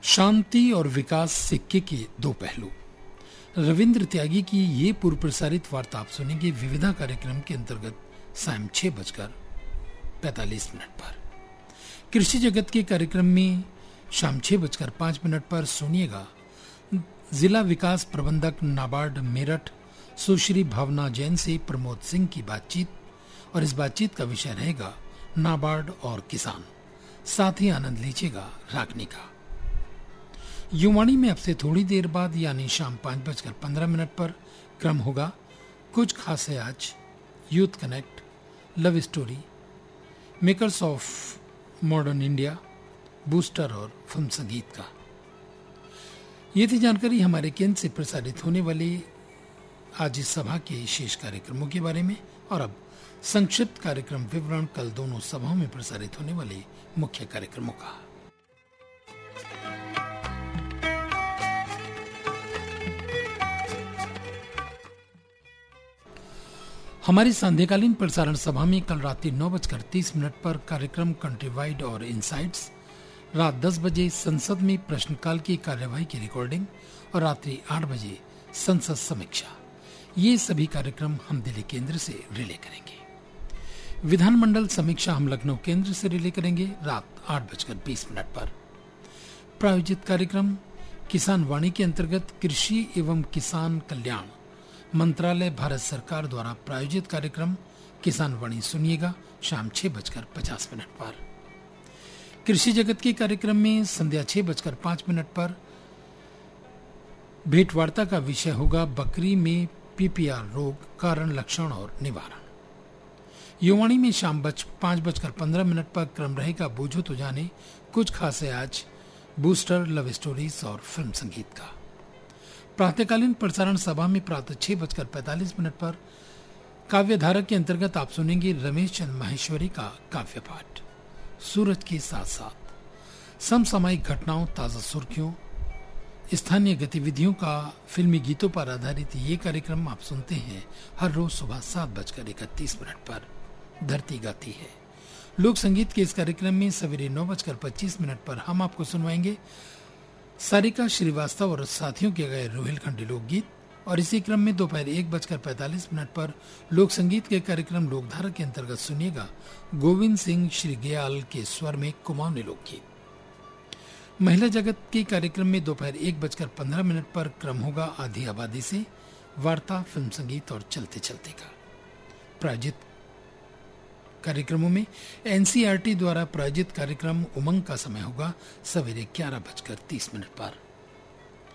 शांति और विकास सिक्के के दो पहलू। रविंद्र त्यागी की ये पूर्व प्रसारित वार्ता आप सुनेंगे विविधा कार्यक्रम के अंतर्गत शाम 6:45 पर। कृषि जगत के कार्यक्रम में शाम 6:05 पर सुनिएगा जिला विकास प्रबंधक नाबार्ड मेरठ सुश्री भावना जैन से प्रमोद सिंह की बातचीत, और इस बातचीत का विषय रहेगा नाबार्ड और किसान। साथ ही आनंद लीजिएगा रागनी का। युवाणी में अब से थोड़ी देर बाद यानी शाम 5:15 पर क्रम होगा कुछ खास है आज, youth connect, love story, makers of modern India, booster और फिल्म संगीत का। ये थी जानकारी हमारे केंद्र से प्रसारित होने वाली आज इस सभा के शेष कार्यक्रमों के बारे में। और अब संक्षिप्त कार्यक्रम विवरण कल दोनों सभाओं में प्रसारित होने वाले मुख्य कार्यक्रमों का। हमारी संध्याकालीन प्रसारण सभा में कल रात्रि 9:30 पर कार्यक्रम कंट्री वाइड और इनसाइट्स, रात 10 बजे संसद में प्रश्नकाल की कार्यवाही की रिकॉर्डिंग और रात्रि 8 बजे संसद समीक्षा, ये सभी कार्यक्रम हम दिल्ली केंद्र से रिले करेंगे। विधानमंडल समीक्षा हम लखनऊ केंद्र से रिले करेंगे रात 8:20 पर। प्रायोजित कार्यक्रम किसान वाणी के अंतर्गत कृषि एवं किसान कल्याण मंत्रालय भारत सरकार द्वारा प्रायोजित कार्यक्रम किसान वाणी सुनिएगा शाम 6:50 पर। कृषि जगत के कार्यक्रम में संध्या 6:05 पर भेंट वार्ता का विषय होगा बकरी में पीपीआर रोग, कारण, लक्षण और निवारण। युवाणी में शाम 5:15 पर क्रम रहेगा बूझो तो जाने कुछ खास है आज, बूस्टर, लव स्टोरीज और फिल्म संगीत का। प्रातःकालीन प्रसारण सभा में प्रातः 6:45 पर काव्यधारा के अंतर्गत आप सुनेंगे रमेश चंद्र माहेश्वरी का काव्य पाठ सूरज के साथ साथ समसामयिक घटनाओं, ताजा सुर्खियों, स्थानीय गतिविधियों का फिल्मी गीतों पर आधारित ये कार्यक्रम आप सुनते हैं हर रोज सुबह 7:31 पर। धरती गाती है लोक संगीत के इस कार्यक्रम में सवेरे 9:25 पर हम आपको सुनवाएंगे सारिका श्रीवास्तव और साथियों के गए रोहिलखंडी लोकगीत, और इसी क्रम में दोपहर 1:45 पर लोक संगीत के कार्यक्रम लोकधारा के अंतर्गत सुनिएगा गोविंद सिंह श्री गयाल के स्वर में कुमाऊनी लोकगीत। महिला जगत के कार्यक्रम में दोपहर 1:15 पर क्रम होगा आधी आबादी से वार्ता, फिल्म संगीत और चलते चलते का। प्रायोजित कार्यक्रमों में एनसीईआरटी द्वारा प्रायोजित कार्यक्रम उमंग का समय होगा सवेरे 11:30 पर।